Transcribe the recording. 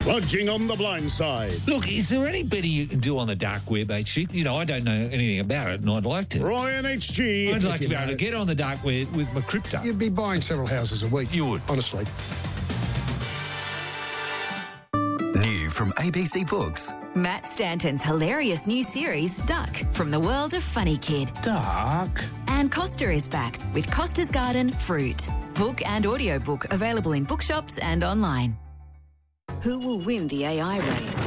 Lodging on the blind side. Look, is there any betting you can do on the dark web, HG? You know, I don't know anything about it, and I'd like to. Roy and HG. I'd like to be able to get on the dark web with my crypto. You'd be buying several houses a week. You would. Honestly. New from ABC Books. Matt Stanton's hilarious new series, Duck, from the world of Funny Kid. Dark? And Costa is back with Costa's Garden Fruit. Book and audiobook available in bookshops and online. Who will win the AI race?